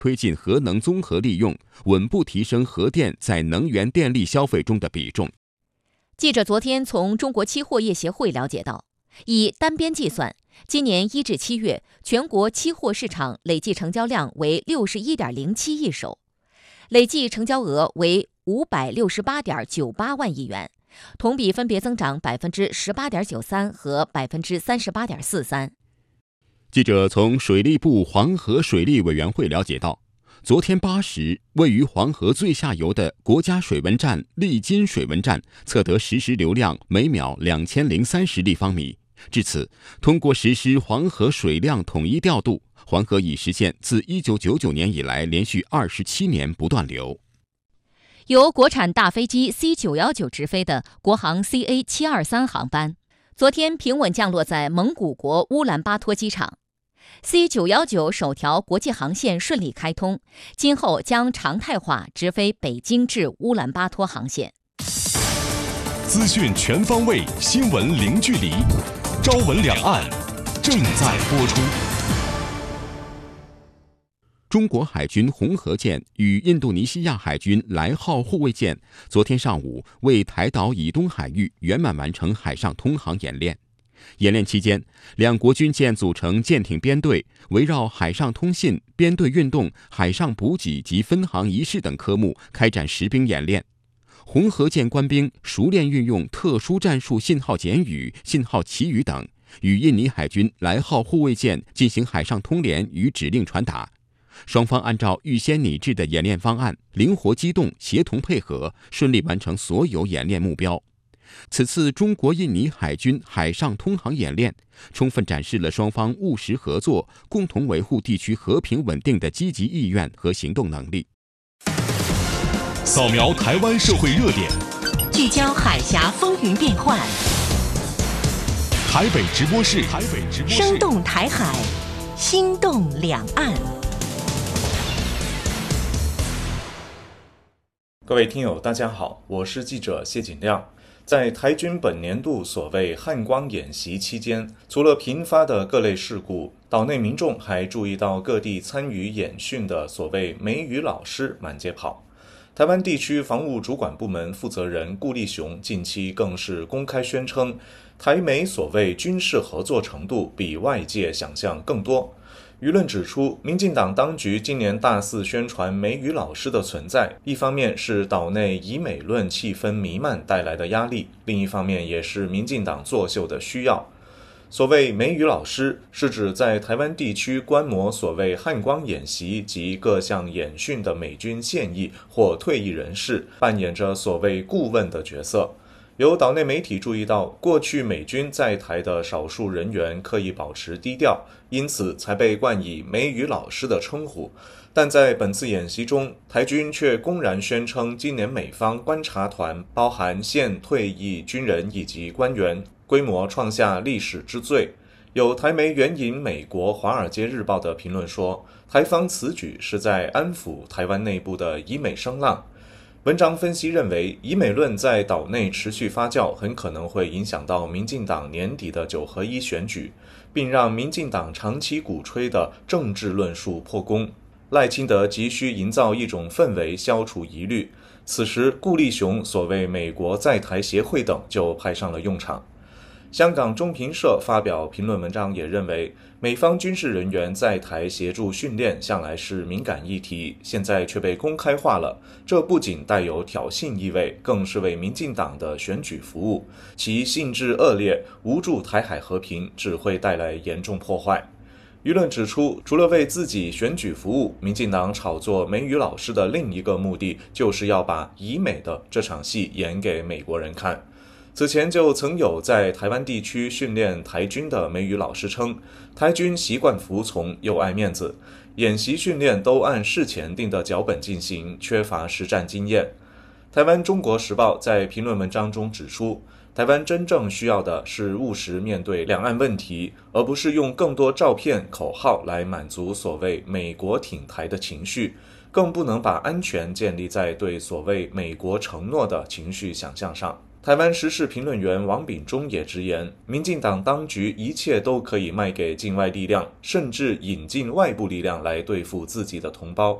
推进核能综合利用，稳步提升核电在能源电力消费中的比重。 记者昨天从中国期货业协会了解到，以单边计算，今年1至7月全国期货市场累计成交量为61.07亿手，累计成交额为568.98万亿元，同比分别增长18.93%和38.43%。 记者从水利部黄河水利委员会了解到，昨天8时，位于黄河最下游的国家水文站利津水文站测得实时流量每秒2030立方米。至此，通过实施黄河水量统一调度，黄河已实现自1999年以来连续27年不断流。 由国产大飞机 C919 直飞的国航 CA723 航班，昨天平稳降落在蒙古国乌兰巴托机场。C919 首条国际航线顺利开通，今后将常态化直飞北京至乌兰巴托航线。 资讯全方位，新闻零距离，朝闻两岸正在播出。 中国海军红河舰与印度尼西亚海军来号护卫舰昨天上午为台岛以东海域圆满完成海上通航演练。演练期间，两国军舰组成舰艇编队，围绕海上通信、编队运动、海上补给及分航仪式等科目开展实兵演练。红河舰官兵熟练运用特殊战术信号简语、信号旗语等，与印尼海军来号护卫舰进行海上通联与指令传达。双方按照预先拟制的演练方案，灵活机动、协同配合，顺利完成所有演练目标。此次中国印尼海军海上通航演练，充分展示了双方务实合作、共同维护地区和平稳定的积极意愿和行动能力。 扫描台湾社会热点， 聚焦海峡风云变幻， 台北直播室， 生动台海，心动两岸。 各位听友大家好，我是记者谢景亮。在台军本年度所谓汉光演习期间，除了频发的各类事故，岛内民众还注意到各地参与演训的所谓美语老师满街跑。台湾地区防务主管部门负责人顾立雄近期更是公开宣称，台美所谓军事合作程度比外界想象更多。舆论指出，民进党当局今年大肆宣传美语老师的存在，一方面是岛内以美论气氛弥漫带来的压力，另一方面也是民进党作秀的需要。所谓美语老师，是指在台湾地区观摩所谓汉光演习及各项演训的美军现役或退役人士，扮演着所谓顾问的角色。有岛内媒体注意到，过去美军在台的少数人员刻意保持低调，因此才被冠以美语老师的称呼。但在本次演习中，台军却公然宣称，今年美方观察团包含现退役军人以及官员，规模创下历史之最。有台媒援引美国《华尔街日报》的评论说，台方此举是在安抚台湾内部的以美声浪。文章分析认为，以美论在岛内持续发酵，很可能会影响到民进党年底的9合1选举，并让民进党长期鼓吹的政治论述破功。赖清德急需营造一种氛围，消除疑虑。此时，顾立雄所谓美国在台协会等就派上了用场。香港中评社发表评论文章也认为，美方军事人员在台协助训练向来是敏感议题，现在却被公开化了，这不仅带有挑衅意味，更是为民进党的选举服务，其性质恶劣，无助台海和平，只会带来严重破坏。舆论指出，除了为自己选举服务，民进党炒作美语老师的另一个目的，就是要把以美的这场戏演给美国人看。此前就曾有在台湾地区训练台军的美语老师称，台军习惯服从又爱面子，演习训练都按事前定的脚本进行，缺乏实战经验。台湾中国时报在评论文章中指出，台湾真正需要的是务实面对两岸问题，而不是用更多照片口号来满足所谓美国挺台的情绪，更不能把安全建立在对所谓美国承诺的情绪想象上。 台湾时事评论员王炳忠也直言，民进党当局一切都可以卖给境外力量，甚至引进外部力量来对付自己的同胞，